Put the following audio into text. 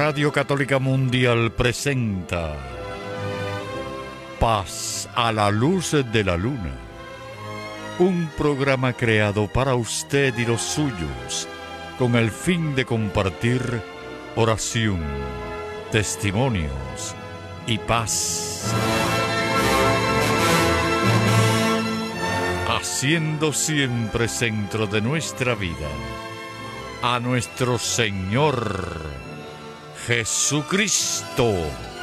Radio Católica Mundial presenta Paz a la luz de la luna, un programa creado para usted y los suyos con el fin de compartir oración, testimonios y paz, haciendo siempre centro de nuestra vida a nuestro Señor Jesucristo.